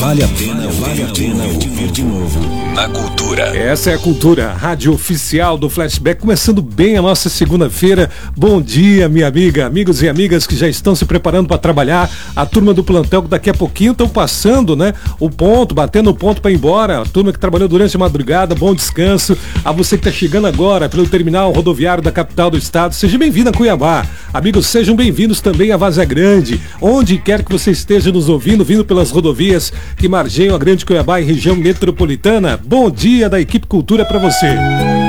Vale a pena ouvir de novo na Cultura. Essa é a Cultura, a rádio oficial do Flashback, começando bem a nossa segunda-feira. Bom dia, minha amiga, amigos e amigas que já estão se preparando para trabalhar. A turma do plantão que daqui a pouquinho estão passando, né? O ponto, batendo o ponto para ir embora. A turma que trabalhou durante a madrugada, bom descanso. A você que está chegando agora pelo terminal rodoviário da capital do estado, seja bem-vindo a Cuiabá. Amigos, sejam bem-vindos também a Várzea Grande. Onde quer que você esteja nos ouvindo, vindo pelas rodovias que margeiam a Grande Cuiabá e região metropolitana, bom dia da equipe Cultura para você.